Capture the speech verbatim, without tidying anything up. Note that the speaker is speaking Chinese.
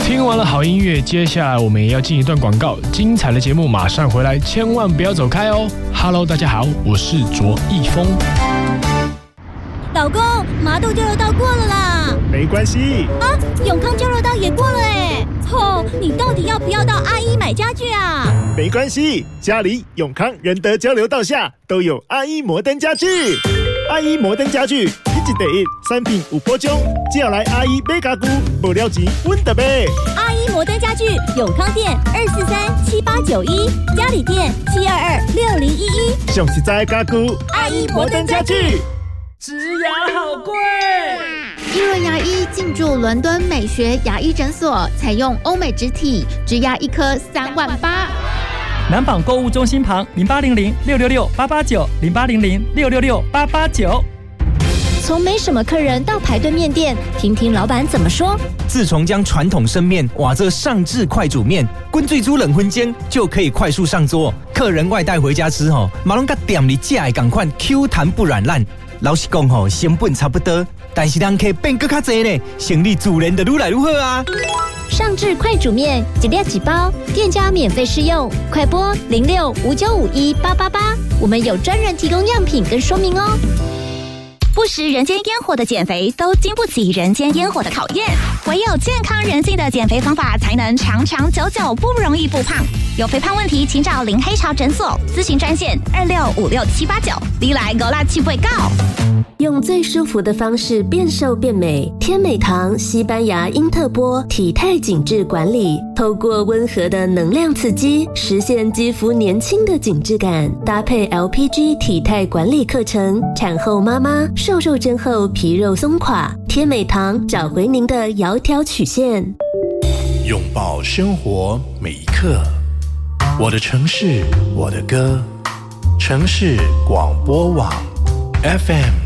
听完了好音乐，接下来我们也要进一段广告，精彩的节目马上回来，千万不要走开哦。Hello， 大家好，我是卓一峰。 老公，麻豆交流道过了啦。 没关系啊，永康交流道也过了哎。吼、哦，你到底要不要到阿一买家具啊？ 没关系，家里永康仁德交流道下都有阿一摩登家具。阿一摩登家具，一季第一，产品有保障，只要来阿一买家具，无了钱阮就买。 阿一摩登家具，永康店二四三七八九一，嘉里店七二二六零一一。 上实在的家具， 阿一摩登家具。 植牙好贵。 一润牙医进驻伦敦美学牙医诊所，采用欧美植体，植牙一颗三万八。 南港购物中心旁零八零零六六六八八九零八零零六六六八八九。 从没什么客人到排队面店，听听老板怎么说。 自从将传统生面瓦这上至快煮面，滚最煮冷荤煎就可以快速上桌。客人外带回家吃吼，马龙甲店里架的同款 Q 弹不软烂。老实讲吼，成本差不多，但是人客变更较多呢，生意自然就愈来愈好啊。 上至快煮面，一粒几包，店家免费试用，快拨零六五九五一八八八，我们有专人提供样品跟说明哦。不食人间烟火的减肥，都经不起人间烟火的考验。唯有健康人性的减肥方法，才能长长久久，不容易复胖。有肥胖问题，请找林黑潮诊所咨询专线二六五六七八九，你来勾拉去会告。 用最舒服的方式变瘦变美，天美堂西班牙英特波体态紧致管理，透过温和的能量刺激，实现肌肤年轻的紧致感。搭配 L P G 体态管理课程，产后妈妈瘦肉针后皮肉松垮，天美堂找回您的窈窕曲线。 拥抱生活每一刻，我的城市，我的歌，城市广播网 F M